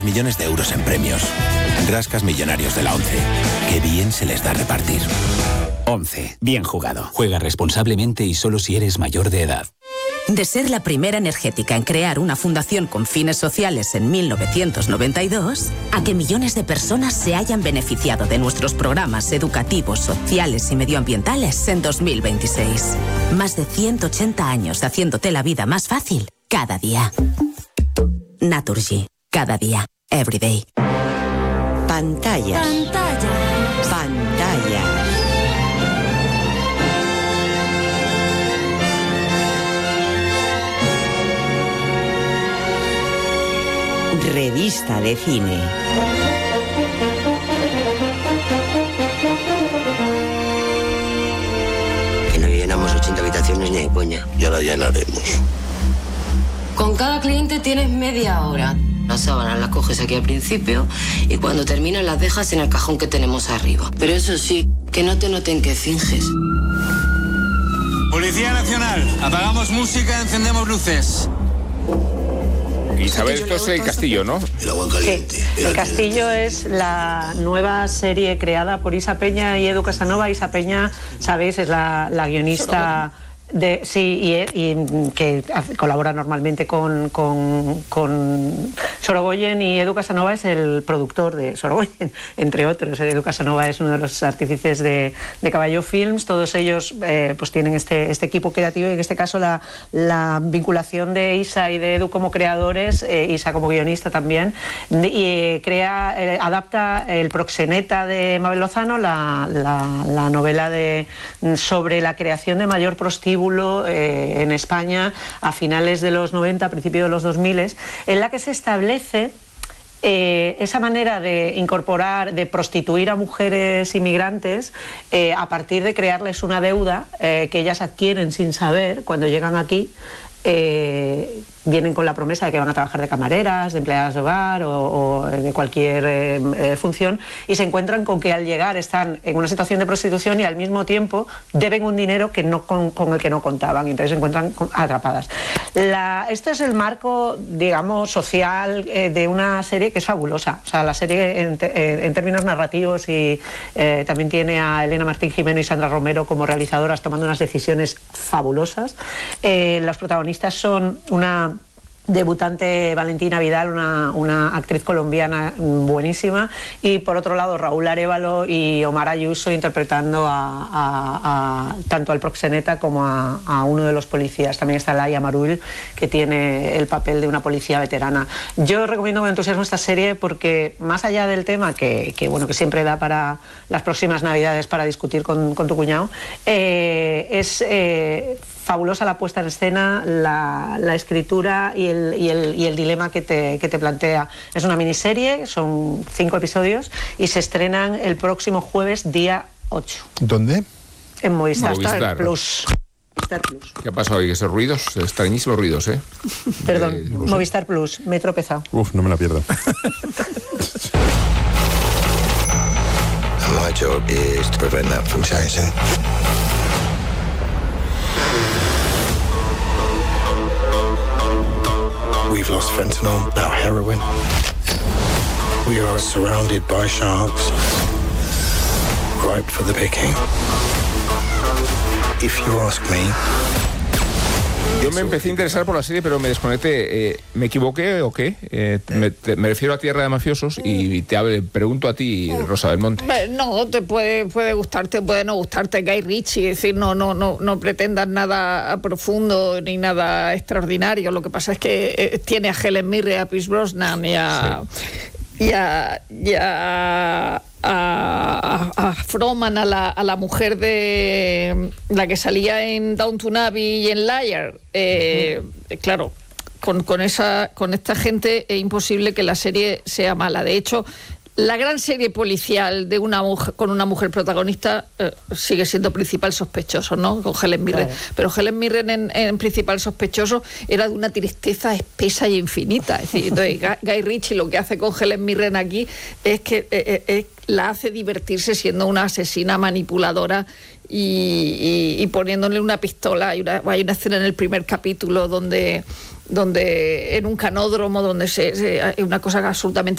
Millones de euros en premios. Rascas millonarios de la 11. Qué bien se les da repartir. 11. Bien jugado. Juega responsablemente y solo si eres mayor de edad. De ser la primera energética en crear una fundación con fines sociales en 1992, a que millones de personas se hayan beneficiado de nuestros programas educativos, sociales y medioambientales en 2026. Más de 180 años haciéndote la vida más fácil cada día. Naturgy. Cada día. Every day. Pantallas. Revista de cine. Que no llenamos 80 habitaciones ni de coña. Ya la llenaremos. Con cada cliente tienes media hora. Las sábanas las coges aquí al principio y cuando terminas las dejas en el cajón que tenemos arriba. Pero eso sí, que no te noten que finges. Policía Nacional, apagamos música, encendemos luces. Isabel, esto es El Castillo, ¿no? El agua caliente. Sí. El Castillo es la nueva serie creada por Isa Peña y Edu Casanova. Isa Peña, sabéis, es la guionista y que colabora normalmente con Sorogoyen, y Edu Casanova es el productor de Sorogoyen, entre otros. Edu Casanova es uno de los artífices de Caballo Films. Todos ellos pues tienen este equipo creativo, y en este caso la vinculación de Isa y de Edu como creadores, Isa como guionista también, y adapta El proxeneta de Mabel Lozano, la novela sobre la creación de mayor prostíbulo en España a finales de los 90, a principios de los 2000, en la que se establece esa manera de incorporar, de prostituir a mujeres inmigrantes a partir de crearles una deuda que ellas adquieren sin saber cuando llegan aquí. Vienen con la promesa de que van a trabajar de camareras, de empleadas de hogar o de cualquier función, y se encuentran con que al llegar están en una situación de prostitución y al mismo tiempo deben un dinero que con el que no contaban, y entonces se encuentran atrapadas. Este es el marco, digamos, social de una serie que es fabulosa. O sea, la serie en términos narrativos, y también tiene a Elena Martín Jimeno y Sandra Romero como realizadoras tomando unas decisiones fabulosas. Los protagonistas son una debutante, Valentina Vidal, una actriz colombiana buenísima, y por otro lado Raúl Arévalo y Omar Ayuso interpretando tanto al proxeneta como a uno de los policías. También está Laia Marull, que tiene el papel de una policía veterana. Yo recomiendo con entusiasmo esta serie porque, más allá del tema que siempre da para las próximas Navidades para discutir con tu cuñado, es fabulosa la puesta en escena, la escritura y el dilema que te plantea. Es una miniserie, son 5 episodios y se estrenan el próximo jueves, día 8. ¿Dónde? En Movistar Plus. ¿Qué ha pasado hoy? Esos ruidos, extrañísimos ruidos, ¿eh? Perdón, Movistar Plus, me he tropezado. Uf, no me la pierdo. My job is to prevent that from changing. We've lost fentanyl, now heroin. We are surrounded by sharks, ripe for the picking. If you ask me... Yo me empecé a interesar por la serie, pero me desconecté. ¿Me equivoqué o qué? Me refiero a Tierra de Mafiosos y te pregunto a ti, Rosa Belmonte. No, te puede gustarte, puede no gustarte. Guy Ritchie, es decir, no pretendas nada profundo ni nada extraordinario. Lo que pasa es que tiene a Helen Mirren, a Pierce Brosnan y a Froman, a la mujer de la que salía en Downton Abbey y en Liar. Claro, con esta gente es imposible que la serie sea mala. De hecho, la gran serie policial de una mujer, con una mujer protagonista, sigue siendo principal sospechoso, ¿no? Con Helen Mirren. Claro. Pero Helen Mirren en principal sospechoso era de una tristeza espesa y infinita. Es decir, entonces, Guy Ritchie lo que hace con Helen Mirren aquí es que la hace divertirse siendo una asesina manipuladora y poniéndole una pistola. Hay una escena en el primer capítulo donde en un canódromo, donde es una cosa absolutamente